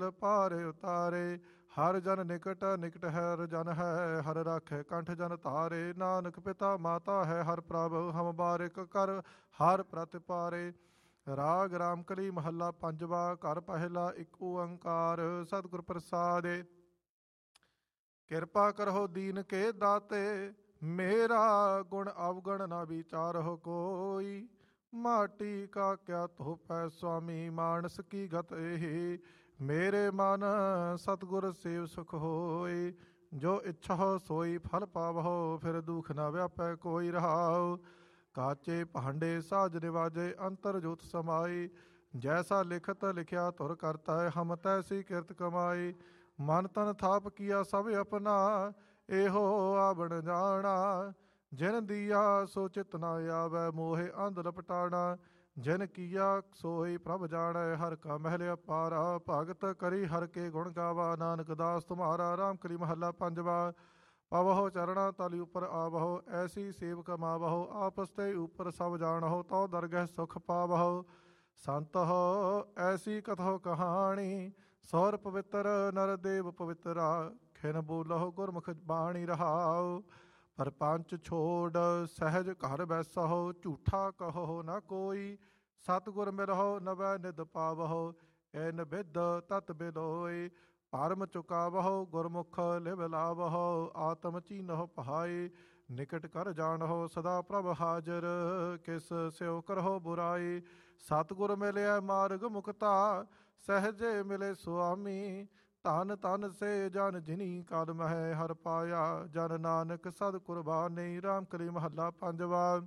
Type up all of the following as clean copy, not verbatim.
ਭਾਰ ਉਤਾਰੇ। ਹਰ ਜਨ ਨਿਕਟ ਨਿਕਟ ਹਰ ਜਨ ਹੈ, ਹਰ ਰਾਖੇ ਕੰਠ ਜਨ ਧਾਰੇ। ਨਾਨਕ ਪਿਤਾ ਮਾਤਾ ਹੈ ਹਰ ਪ੍ਰਭ, ਹਮ ਬਾਰਿਕ ਕਰ ਹਰ ਪ੍ਰਤਿਪਾਰੇ। ਰਾਗ ਰਾਮਕਲੀ ਮਹੱਲਾ ਪੰਜਵਾ। ਘਰ ਪਹਿਲਾ ਇੱਕ ਓੰਕਾਰ, ਸਤਿਗੁਰ ਪ੍ਰਸਾਦਿ। ਕਿਰਪਾ ਕਰੋ ਦੀਨ ਕੇ ਦਾਤੇ, ਮੇਰਾ ਗੁਣ ਅਵਗਣ ਨਾ ਵਿਚਾਰਹੁ ਕੋਈ। ਮਾਟੀ ਕਾ ਕਿਆ ਧੋਪੈ ਸੁਆਮੀ, ਮਾਨਸ ਕੀ ਗਤ ਇਹ। ਮੇਰੇ ਮਨ ਸਤਿਗੁਰ ਸੇਵ ਸੁਖ ਹੋਏ। ਜੋ ਇੱਛਾ ਸੋਈ ਫਲ ਪਾਵਹੁ, ਫਿਰ ਦੁਖ ਨਾ ਵਿਆਪੈ ਕੋਈ। ਰਹਾਉ ਕਾਚੇ ਭਾਂਡੇ ਸਾਜ ਨਿਵਾਜੇ, ਅੰਤਰ ਜੋਤ ਸਮਾਈ। ਜੈਸਾ ਲਿਖਤ ਲਿਖਿਆ ਧੁਰ ਕਰਤਾ, ਹਮ ਤੈਸੀ ਕਿਰਤ ਕਮਾਈ। ਮਨ ਤਨ ਥਾਪ ਕੀਆ ਸਭ ਆਪਣਾ, ਇਹੋ ਆਵਣ ਜਾਣਾ। ਜਿਨ ਦੀਆ ਸੋ ਚਿਤ ਨਾ ਆਵੈ, ਮੋਹਿ ਅੰਧ ਲਪਟਾਣਾ। ਜਿਨ ਕੀਆ ਸੋਈ ਪ੍ਰਭ ਜਾਣੈ, ਹਰ ਕਾ ਮਹਿਲ ਅਪਾਰਾ। ਭਗਤ ਕਰੀ ਹਰ ਕੇ ਗੁਣ ਗਾਵਾ, ਨਾਨਕ ਦਾਸ ਤੁਮਾਰਾ। ਰਾਮ ਕਲੀ ਮਹੱਲਾ ਪੰਜਵਾ। ਪਵਹੁ ਚਰਣਾ ਤਲੀ ਉਪਰ ਆਵਹੁ, ਐਸੀ ਸੇਵ ਕਮਾਵਹੁ। ਆਪਸ ਤੇ ਉਪਰ ਸਭ ਜਾਣਹੁ, ਤਉ ਦਰਗਹਿ ਸੁਖ ਪਾਵਹੁ। ਸੰਤ ਹੋ ਐਸੀ ਕਥਹੁ ਕਹਾਣੀ, ਸੌਰ ਪਵਿੱਤਰ ਨਰ ਦੇਵ ਪਵਿੱਤਰਾ। ਖਿਨ ਬੋਲਹੁ ਗੁਰਮੁਖ ਬਾਣੀ। ਰਹਾਉ ਪਰਪੰਚ ਛੋੜ ਸਹਿਜ ਘਰ ਬੈਸਹੁ, ਝੂਠਾ ਕਹੋ ਨਾ ਕੋਈ। ਸਤਿਗੁਰ ਮਿਲਹੁ ਨਵੈ ਨਿਧ ਪਾਵਹੁ, ਐਨ ਬਿਧ ਤਤ ਬਿਲੋਇ। ਭਰਮ ਚੁਕਾਵਹੁ ਗੁਰਮੁਖ ਲਿਵ ਲਾਵਹੁ, ਆਤਮ ਚੀਨਹੁ ਪਹਾਈ। ਨਿਕਟ ਕਰ ਜਾਣਹੁ ਸਦਾ ਪ੍ਰਭ ਹਾਜ਼ਰ, ਕਿਸ ਸਿਉ ਕਰਹੁ ਬੁਰਾਈ। ਸਤਿਗੁਰ ਮਿਲਿਆ ਮਾਰਗ ਮੁਕਤਾ, ਸਹਿਜੇ ਮਿਲੇ ਸੁਆਮੀ। ਧਨ ਧਨ ਸੇ ਜਨ ਜਿਨੀ ਕਲ ਮਹਿ, ਹਰ ਪਾਇਆ ਜਨ ਨਾਨਕ ਸਦ ਕੁਰਬਾਨੀ। ਰਾਮ ਕਲੀ ਮਹੱਲਾ ਪੰਜਵਾ।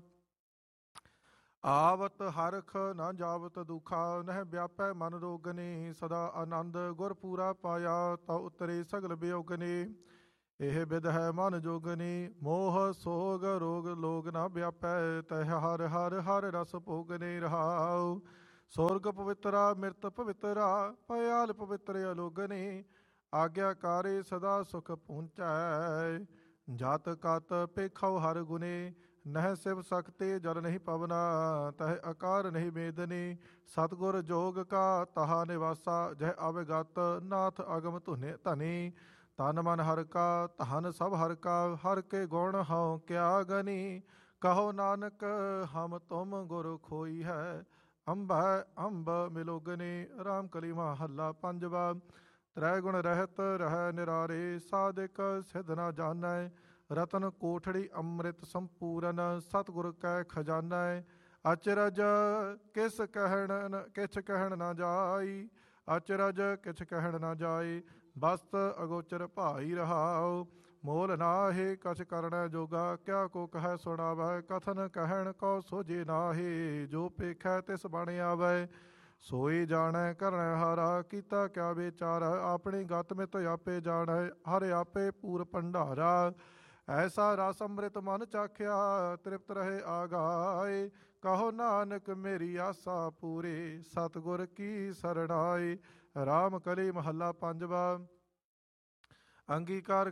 ਆਵਤ ਹਰਖ ਨਾ ਜਾਵਤ ਦੁਖਾ, ਨਹਿ ਵਿਆਪੈ ਮਨ ਰੋਗਨੀ। ਸਦਾ ਆਨੰਦ ਗੁਰ ਪੂਰਾ ਪਾਇਆ, ਤਾ ਉਤਰੇ ਸਗਲ ਬਿਯੋਗਨੀ। ਇਹ ਬਿਧ ਹੈ ਮਨ ਜੋਗਨੀ, ਮੋਹ ਸੋਗ ਰੋਗ ਲੋਗ ਨਾ ਵਿਆਪੈ। ਤਹਿ ਹਰ ਹਰ ਹਰ ਰਸ ਭੋਗਨੀ। ਰਹਾਉ ਸੋਰਗ ਪਵਿੱਤਰਾ ਮਿਰਤ ਪਵਿੱਤਰਾ, ਭਇਆਲ ਪਵਿੱਤਰ ਅਲੋਗਨੀ। ਆਗਿਆਕਾਰੀ ਸਦਾ ਸੁਖ ਪਹੁੰਚੈ, ਜਾਤ ਕਤ ਪੇਖਉ ਹਰ ਗੁਨੇ। ਨਹਿ ਸਿਵ ਸਕਤੇ ਜਲ ਨਹੀਂ ਪਵਨਾ, ਤਹਿ ਆਕਾਰ ਨਹੀਂ ਮੇਦਨੀ। ਸਤਿਗੁਰ ਜੋਗ ਕਾ ਤਹਾ ਨਿਵਾਸਾ, ਜਹ ਅਵਗਤ ਨਾਥ ਅਗਮ ਧਨੀ। ਤਨ ਮਨ ਹਰ ਕਾ ਧਨ ਸਭ ਹਰ ਕਾ, ਹਰ ਕੇ ਗੁਣ ਹਉ ਕਿਆ ਗਨੀ। ਕਹੋ ਨਾਨਕ ਹਮ ਤੁਮ ਗੁਰ ਖੋਈ ਹੈ, ਅੰਬੈ ਅੰਬ ਮਿਲੋਗਨੀ। ਰਾਮ ਕਲੀ ਮਹੱਲਾ ਪੰਜਵਾ। ਤ੍ਰੈ ਗੁਣ ਰਹਿਤ ਰਹਿ ਨਿਰਾਰੇ, ਸਾਧਿਕ ਸਿਧ ਨਾ ਜਾਣੈ। ਰਤਨ ਕੋਠੜੀ ਅੰਮ੍ਰਿਤ ਸੰਪੂਰਨ, ਸਤਿਗੁਰ ਕੈ ਖਜ਼ਾਨੈ। ਅਚਰਜ ਕਿਛ ਕਹਿਣ ਨਾ ਜਾਈ, ਅਚਰਜ ਕਿਛ ਕਹਿਣ ਨਾ ਜਾਈ। ਬਸਤ ਅਗੋਚਰ ਭਾਈ। ਰਹਾਉ ਮੋਲ ਨਾਹੀ ਕਛ ਕਰਣੈ ਜੋਗਾ, ਕਿਆ ਕੋ ਕਹਿ ਸੁਣਾਵੈ। ਕਥਨ ਕਹਿਣ ਕੋ ਸੋਝੇ ਨਾਹੀ, ਜੋ ਪੇਖੈ ਤਿਸ ਬਣ ਆਵੈ। ਸੋਈ ਜਾਣੈ ਕਰਣੈ ਹਾਰਾ, ਕੀਤਾ ਕਿਆ ਵਿਚਾਰੈ। ਆਪਣੀ ਗਤ ਮਿਤ ਆਪੇ ਜਾਣੈ, ਹਰ ਆਪੇ ਪੂਰ ਭੰਡਾਰਾ। ਐਸਾ ਰਸ ਅੰਮ੍ਰਿਤ ਮਨ ਚਾਖਿਆ, ਤ੍ਰਿਪਤ ਰਹੇ ਆਗਾਏ। ਕਹੋ ਨਾਨਕ ਮੇਰੀ ਆਸਾ ਪੂਰੀ, ਸਤਿਗੁਰ ਕੀ ਸਰਣਾਈ। ਰਾਮ ਕਲੀ ਮਹੱਲਾ ਪੰਜਵਾ। ਅੰਗੀਕਾਰ